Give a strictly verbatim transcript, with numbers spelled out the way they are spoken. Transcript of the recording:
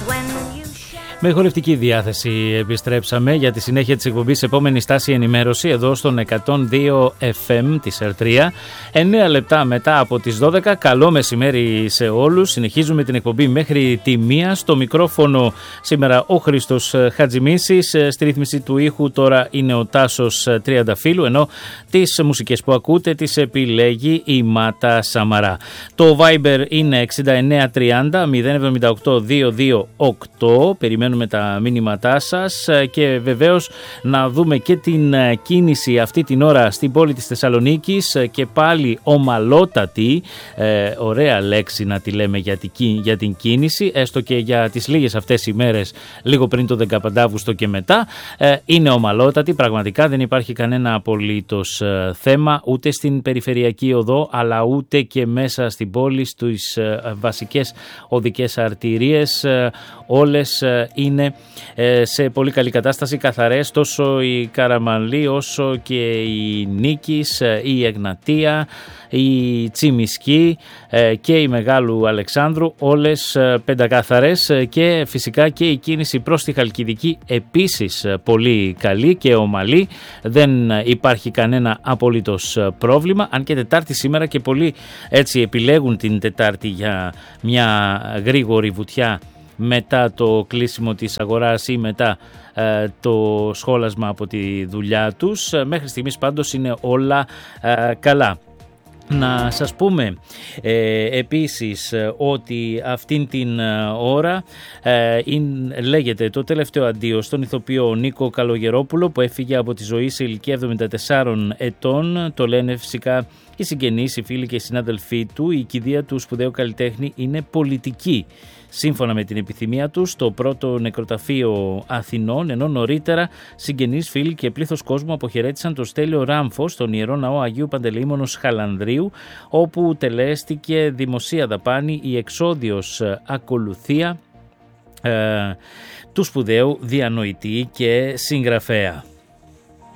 Με χορευτική διάθεση επιστρέψαμε για τη συνέχεια της εκπομπής. Επόμενη στάση ενημέρωση εδώ στον εκατόν δύο εφ εμ της Ερ τρία. εννέα λεπτά μετά από τις δώδεκα. Καλό μεσημέρι σε όλους. Συνεχίζουμε την εκπομπή μέχρι τη μία. Στο μικρόφωνο σήμερα ο Χρήστος Χατζημίσης. Στη ρύθμιση του ήχου τώρα είναι ο Τάσος Τριανταφύλου, ενώ τις μουσικές που ακούτε τις επιλέγει η Μάτα Σαμαρά. Το Viber είναι εξήντα εννέα τριάντα μηδέν εβδομήντα οκτώ διακόσια είκοσι οκτώ. Περιμένουμε με τα μήνυματά σας και βεβαίως να δούμε και την κίνηση αυτή την ώρα στην πόλη της Θεσσαλονίκης, και πάλι ομαλότατη, ε, ωραία λέξη να τη λέμε για την, για την κίνηση, έστω και για τις λίγες αυτές ημέρες λίγο πριν το δεκαπέντε Αυγούστου και μετά, ε, είναι ομαλότατη, πραγματικά δεν υπάρχει κανένα απολύτως ε, θέμα ούτε στην περιφερειακή οδό αλλά ούτε και μέσα στην πόλη, στις ε, βασικές οδικές αρτηρίες, ε, όλες ε, είναι σε πολύ καλή κατάσταση, καθαρές, τόσο η Καραμανλή όσο και η Νίκης, η Εγνατία, η Τσιμισκή και η Μεγάλου Αλεξάνδρου, όλες πεντακάθαρες, και φυσικά και η κίνηση προς τη Χαλκιδική επίσης πολύ καλή και ομαλή, δεν υπάρχει κανένα απολύτως πρόβλημα, αν και Τετάρτη σήμερα και πολλοί έτσι επιλέγουν την Τετάρτη για μια γρήγορη βουτιά μετά το κλείσιμο της αγοράς ή μετά ε, το σχόλασμα από τη δουλειά τους. Μέχρι στιγμής πάντως είναι όλα ε, καλά. Να σας πούμε ε, επίσης ότι αυτήν την ώρα ε, είναι, λέγεται το τελευταίο αντίο στον ηθοποιό Νίκο Καλογερόπουλο, που έφυγε από τη ζωή σε ηλικία εβδομήντα τεσσάρων ετών. Το λένε φυσικά οι συγγενείς, οι φίλοι και οι συνάδελφοί του. Η κηδεία του σπουδαίου καλλιτέχνη είναι πολιτική, σύμφωνα με την επιθυμία του, στο πρώτο νεκροταφείο Αθηνών, ενώ νωρίτερα συγγενείς, φίλοι και πλήθος κόσμου αποχαιρέτησαν το Στέλιο Ράμφο στον Ιερό Ναό Αγίου Παντελεήμονος Χαλανδρίου, όπου τελέστηκε δημοσία δαπάνη η εξόδιος ακολουθία ε, του σπουδαίου διανοητή και συγγραφέα.